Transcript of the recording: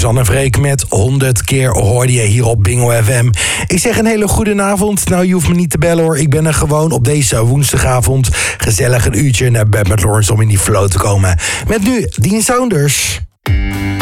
Suzanne Freek met 100 keer hoorde je hier op Bingo FM. Ik zeg een hele goede avond. Nou, je hoeft me niet te bellen hoor. Ik ben er gewoon op deze woensdagavond. Gezellig een uurtje naar Bad Met Lawrence om in die flow te komen. Met nu Dean Saunders.